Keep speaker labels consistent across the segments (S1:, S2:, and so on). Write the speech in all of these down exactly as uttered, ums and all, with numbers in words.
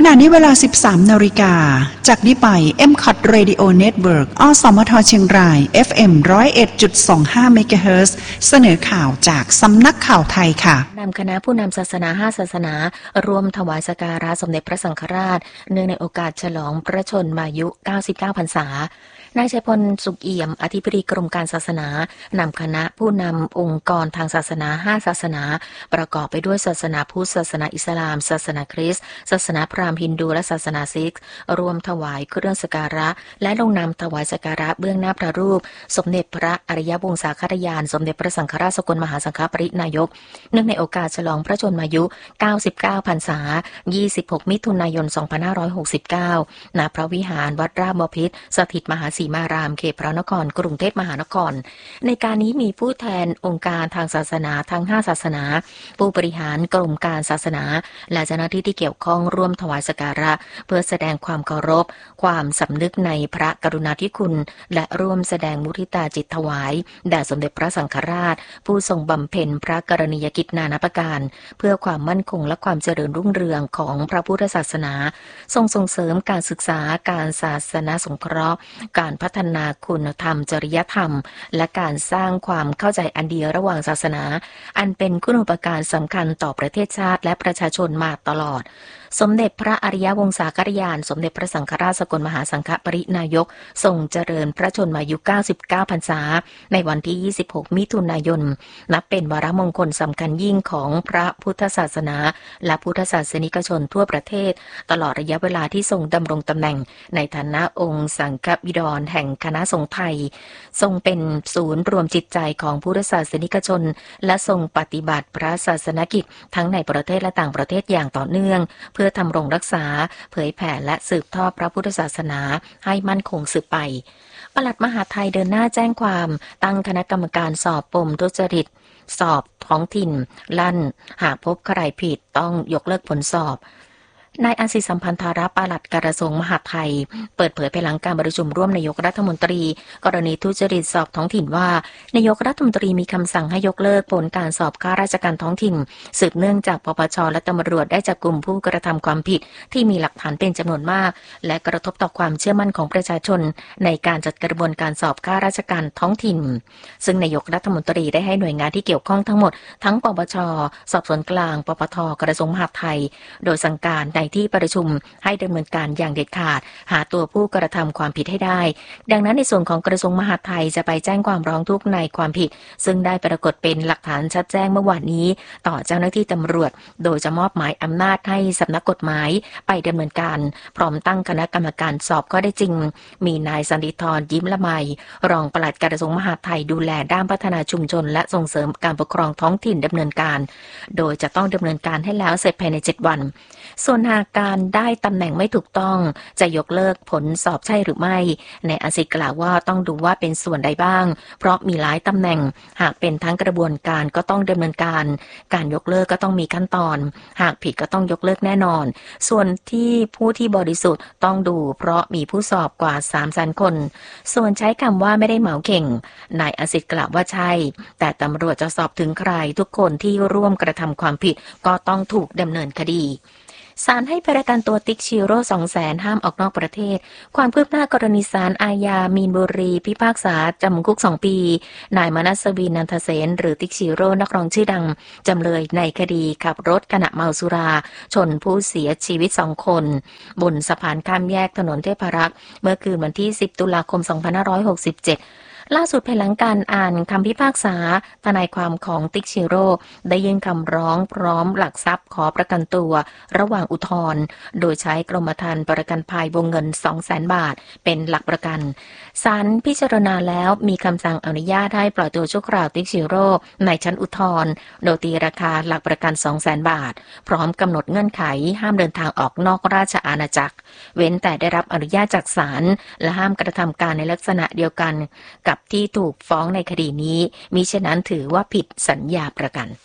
S1: ณะนี้เวลา สิบสาม นาฬิกาจากนี้ไป เอ็ม ซี โอ ที Radio Network อสมทเชียงราย เอฟ เอ็ม หนึ่งศูนย์เอ็ดจุดสองห้า เมกะเฮิรตซ์ เสนอข่าวจากสำนักข่าวไทยค่ะ
S2: นำคณะผู้นำศาสนาห้าศาสนารวมถวายสักการะสมเด็จพระสังฆราชเนื่องในโอกาสฉลองพระชนมายุ เก้าสิบเก้า พรรษานายชัยพลสุขเอี่ยมอธิบดีกรมการศาสนานำคณะผู้นำองค์กรทางศาสนาห้าศาสนาประกอบไปด้วยศาสนาพุทธศาสนาอิสลามศาสนาคริสต์ศาสนาพราหมณ์ฮินดูและศาสนาซิกซ์รวมถวายเครื่องสักการะและลงนามถวายสักการะเบื้องหน้าพระรูปสมเด็จพระอริยวงศาคตญาณสมเด็จพระสังฆราชสกลมหาสังฆปรินายกเนื่องในโอกาสฉลองพระชนมายุ เก้าสิบเก้า พรรษา ยี่สิบหก มิถุนายน สองพันห้าร้อยหกสิบเก้า ณ พระวิหารวัดราชบพิตรสถิตมหาสีมารามเขตพระนครกรุงเทพมหานครในการนี้มีผู้แทนองค์การทางศาสนาทั้งห้าศาสนาผู้บริหารกรมการศาสนาและเจ้าหน้าที่ที่เกี่ยวข้องร่วมถวายสักการะเพื่อแสดงความเคารพความสำนึกในพระกรุณาธิคุณและร่วมแสดงมุทิตาจิตถวายแด่สมเด็จพระสังฆราชผู้ทรงบำเพ็ญพระกรณียกิจนานาประการเพื่อความมั่นคงและความเจริญรุ่งเรืองของพระพุทธศาสนาทรงส่งเสริมการศึกษาการศาสนาสงเคราะห์การพัฒนาคุณธรรมจริยธรรมและการสร้างความเข้าใจอันเดียวระหว่างศาสนาอันเป็นคุณูปการสำคัญต่อประเทศชาติและประชาชนมาตลอดสมเด็จพระอริยวงศาคตญาณสมเด็จพระสังฆราชสกลมหาสังฆปรินายกทรงเจริญพระชนมายุ เก้าสิบเก้า พรรษาในวันที่ ยี่สิบหก มิถุนายนนับเป็นวาระมงคลสำคัญยิ่งของพระพุทธศาสนาและพุทธศาสนิกชนทั่วประเทศตลอดระยะเวลาที่ทรงดำรงตำแหน่งในฐานะองค์สังฆบิดรแห่งคณะสงฆ์ไทยทรงเป็นศูนย์รวมจิตใจของพุทธศาสนิกชนและทรงปฏิบัติพระศาสนกิจทั้งในประเทศและต่างประเทศอย่างต่อเนื่องเพื่อทำรงรักษาเผยแผ่และสืบทอดพระพุทธศาสนาให้มั่นคงสืบไปปลัดมหาดไทยเดินหน้าแจ้งความตั้งคณะกรรมการสอบปมทุจริตสอบท้องถิ่นลั่นหากพบใครผิดต้องยกเลิกผลสอบนายอาศิสัมพันธาระปลัดกระทรวงมหาดไทยเปิดเผยภายหลังการประชุมร่วมนายกรัฐมนตรีกรณีทุจริตสอบท้องถิ่นว่านายกรัฐมนตรีมีคำสั่งให้ยกเลิกผลการสอบข้าราชการท้องถิ่นสืบเนื่องจากปปชและตำรวจได้จับกุมผู้กระทำความผิดที่มีหลักฐานเป็นจำนวนมากและกระทบต่อความเชื่อมั่นของประชาชนในการจัดกระบวนการสอบข้าราชการท้องถิ่นซึ่งนายกรัฐมนตรีได้ให้หน่วยงานที่เกี่ยวข้องทั้งหมดทั้งปปชสอบสวนกลางปปทกระทรวงมหาดไทยโดยสั่งการในที่ประชุมให้ดำเนินการอย่างเด็ดขาดหาตัวผู้กระทำความผิดให้ได้ดังนั้นในส่วนของกระทรวงมหาดไทยจะไปแจ้งความร้องทุกข์ในความผิดซึ่งได้ปรากฏเป็นหลักฐานชัดแจ้งเมื่อวานนี้ต่อเจ้าหน้าที่ตำรวจโดยจะมอบหมายอำนาจให้สำนักกฎหมายไปดำเนินการพร้อมตั้งคณะกรรมการสอบข้อได้จริงมีนายสันติธรยิ้มละไมรองปลัดกระทรวงมหาดไทยดูแลด้านพัฒนาชุมชนและส่งเสริมการปกครองท้องถิ่นดำเนินการโดยจะต้องดำเนินการให้แล้วเสร็จภายในเจ็ดวันส่วนหากการได้ตำแหน่งไม่ถูกต้องจะยกเลิกผลสอบใช่หรือไม่ในอาศิกล่าวว่าต้องดูว่าเป็นส่วนใดบ้างเพราะมีหลายตำแหน่งหากเป็นทั้งกระบวนการก็ต้องดำเนินการการยกเลิกก็ต้องมีขั้นตอนหากผิดก็ต้องยกเลิกแน่นอนส่วนที่ผู้ที่บริสุทธิ์ต้องดูเพราะมีผู้สอบกว่า สามแสน คนส่วนใช้คำว่าไม่ได้เหมาเข่งนายอาศิกล่าวว่าใช่แต่ตำรวจจะสอบถึงใครทุกคนที่ร่วมกระทำความผิดก็ต้องถูกดำเนินคดีศาลให้ประกันตัวติ๊กชิโร่ สองแสน ห้ามออกนอกประเทศความคืบหน้ากรณีศาลอาญามีนบุรีพิพากษาจำคุกสองปีนายมนัสวินนันทเสนหรือติ๊กชิโร่นักร้องชื่อดังจำเลยในคดีขับรถขณะเมาสุราชนผู้เสียชีวิตสองคนบนสะพานข้ามแยกถนนเทพรักษ์เมื่อคืนวันที่สิบตุลาคมสองพันห้าร้อยหกสิบเจ็ดล่าสุดภายหลังการอ่านคำพิพากษาทนายความของติ๊กชิโร่ได้ยื่นคำร้องพร้อมหลักทรัพย์ขอประกันตัวระหว่างอุทธรณ์โดยใช้กรมธรรม์ประกันภัยวงเงิน สองแสน บาทเป็นหลักประกันศาลพิจารณาแล้วมีคำสั่งอนุญาตให้ปล่อยตัวชั่วคราวติ๊กชิโร่ในชั้นอุทธรณ์โดยตีราคาหลักประกัน สองแสน บาทพร้อมกำหนดเงื่อนไขห้ามเดินทางออกนอกราชอาณาจักรเว้นแต่ได้รับอนุญาตจากศาลและห้ามกระทำการในลักษณะเดียวกันกับที่ถูกฟ้องในคดีนี้มิฉะนั้นถือว่าผิดสัญญาประกัน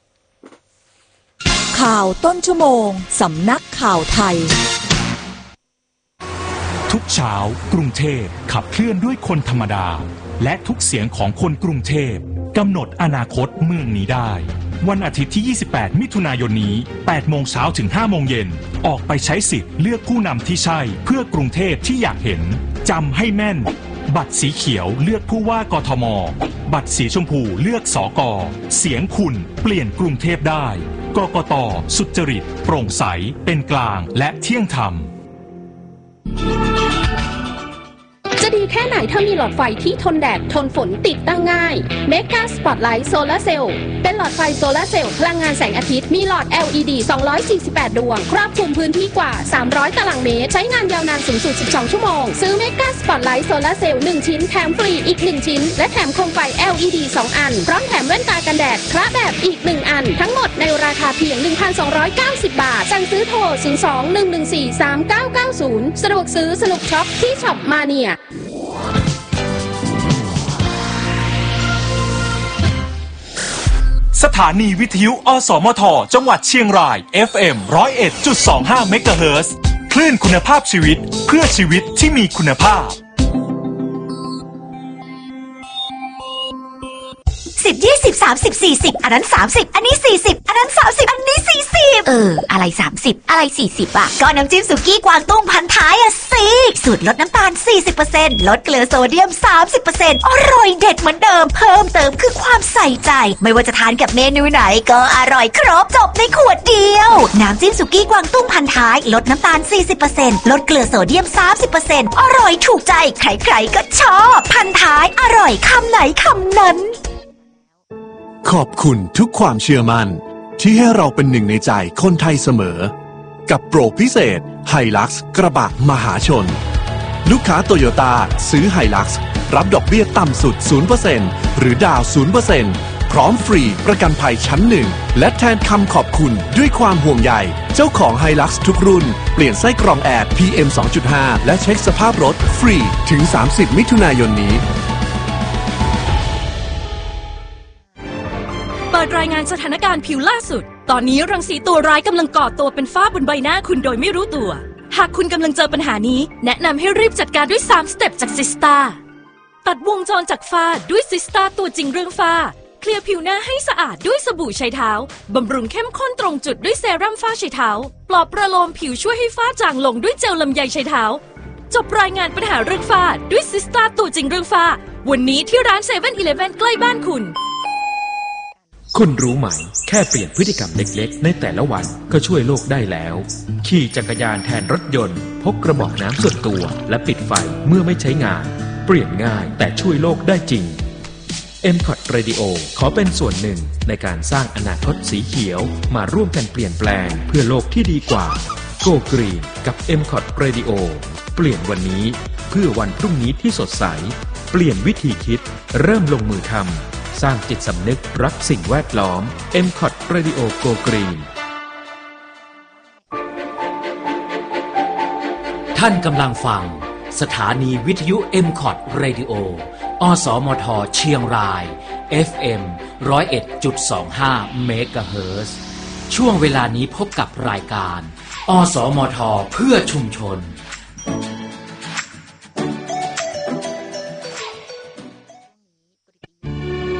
S3: ข่าวต้นชั่วโมงสำนักข่าวไทย
S4: ทุกเช้ากรุงเทพขับเคลื่อนด้วยคนธรรมดาและทุกเสียงของคนกรุงเทพกำหนดอนาคตเมืองนี้ได้วันอาทิตย์ที่ ยี่สิบแปด มิถุนายนนี้ แปดโมงเช้าถึง ห้าโมงเย็น ออกไปใช้สิทธิ์เลือกผู้นำที่ใช่เพื่อกรุงเทพที่อยากเห็น จำให้แม่น บัตรสีเขียวเลือกผู้ว่ากทม บัตรสีชมพูเลือกสก.เสียงคุณเปลี่ยนกรุงเทพได้ กกต.สุจริต โปร่งใส เป็นกลาง และเที่ยงธรรม
S5: จะดีแค่ไหนถ้ามีหลอดไฟที่ทนแดดทนฝนติดตั้งง่าย Mega Spotlight Solar Cell เป็นหลอดไฟโซลาร์เซลล์พลังงานแสงอาทิตย์มีหลอด แอล อี ดี สองร้อยสี่สิบแปด ดวงครอบคลุมพื้นที่กว่าสามร้อยตารางเมตรใช้งานยาวนานสูงสุดสิบสองชั่วโมงซื้อ Mega Spotlight Solar Cell หนึ่งชิ้นแถมฟรีอีกหนึ่งชิ้นและแถมโคมไฟ แอล อี ดี สองอันพร้อมแถมแว่นตากันแดดคละแบบอีกหนึ่งอันทั้งหมดในราคาเพียง หนึ่งพันสองร้อยเก้าสิบ บาทสั่งซื้อโทรศูนย์ สอง หนึ่ง หนึ่ง สี่ สาม เก้า เก้า ศูนย์สะดวกซื้อสนุกช็อปที่ช็อปมาเนีย
S4: สถานีวิทยุอสมทจังหวัดเชียงราย เอฟ เอ็ม หนึ่งศูนย์เอ็ดจุดสองห้า เมกะเฮิรตซ์คลื่นคุณภาพชีวิตเพื่อชีวิตที่มีคุณภาพ
S6: สิบ ยี่สิบ สามสิบ สี่สิบอันนั้นสามสิบอันนี้สี่สิบอันนั้นสามสิบอันนี้สี่สิบเอออะไรสามสิบอะไรสี่สิบอ่ะก็น้ำจิ้มสุกี้กวางตุ้งพันท้ายอ่ะสิสูตรลดน้ำตาล สี่สิบเปอร์เซ็นต์ ลดเกลือโซเดียม สามสิบเปอร์เซ็นต์ อร่อยเด็ดเหมือนเดิมเพิ่มเติมคือความใส่ใจไม่ว่าจะทานกับเมนูไหนก็อร่อยครบจบในขวดเดียวน้ำจิ้มสุกี้กวางตุ้งพันท้ายลดน้ำตาล สี่สิบเปอร์เซ็นต์ ลดเกลือโซเดียม สามสิบเปอร์เซ็นต์ อร่อยถูกใจใครๆก็ชอบพันท้ายอร่อยคำไหนคำนั้น
S7: ขอบคุณทุกความเชื่อมั่นที่ให้เราเป็นหนึ่งในใจคนไทยเสมอกับโปรพิเศษไฮลักซ์กระบะมหาชนลูกค้าโตโยต้าซื้อไฮลักซ์รับดอกเบี้ยต่ำสุด ศูนย์เปอร์เซ็นต์ หรือดาว ศูนย์เปอร์เซ็นต์ พร้อมฟรีประกันภัยชั้นหนึ่งและแทนคำขอบคุณด้วยความห่วงใยเจ้าของไฮลักซ์ทุกรุ่นเปลี่ยนไส้กรองแอร์ พี เอ็ม สองจุดห้า และเช็คสภาพรถฟรีถึงสามสิบมิถุนายนนี้
S3: เปิดรายงานสถานการณ์ผิวล่าสุดตอนนี้รังสีตัวร้ายกำลังก่อตัวเป็นฝ้าบนใบหน้าคุณโดยไม่รู้ตัวหากคุณกำลังเจอปัญหานี้แนะนำให้รีบจัดการด้วยสามสเต็ปจากซิสตาตัดวงจรจากฝ้าด้วยซิสตาตัวจริงเรื่องฝ้าเคลียร์ผิวหน้าให้สะอาดด้วยสบู่ใช้เท้าบำรุงเข้มข้นตรงจุดด้วยเซรั่มฝ้าใช้เท้าปลอบประโลมผิวช่วยให้ฝ้าจางลงด้วยเจลลำไยใช้เท้าจบรายงานปัญหาเรื่องฝ้าด้วยซิสตาตัวจริงเรื่องฝ้าวันนี้ที่ร้านเซเว่นอีเลฟเว่นใกล้บ้านคุณ
S8: คุณรู้ไหมแค่เปลี่ยนพฤติกรรมเล็กๆในแต่ละวันก็ช่วยโลกได้แล้วขี่จักรยานแทนรถยนต์พกกระบอกน้ำส่วนตัวและปิดไฟเมื่อไม่ใช้งานเปลี่ยนง่ายแต่ช่วยโลกได้จริง เอ็ม คอท Radio ขอเป็นส่วนหนึ่งในการสร้างอนาคตสีเขียวมาร่วมกันเปลี่ยนแปลงเพื่อโลกที่ดีกว่า Go Green กับ เอ็ม คอท Radio เปลี่ยนวันนี้เพื่อวันพรุ่งนี้ที่สดใสเปลี่ยนวิธีคิดเริ่มลงมือทำสร้างจิตสำนึกรักสิ่งแวดล้อม เอ็ม คอท Radio Go Green
S9: ท่านกำลังฟังสถานีวิทยุ เอ็ม คอท Radio อสมทเชียงราย เอฟ เอ็ม หนึ่งศูนย์เอ็ดจุดสองห้า เมกะเฮิรตซ์ช่วงเวลานี้พบกับรายการอสมทเพื่อชุมชน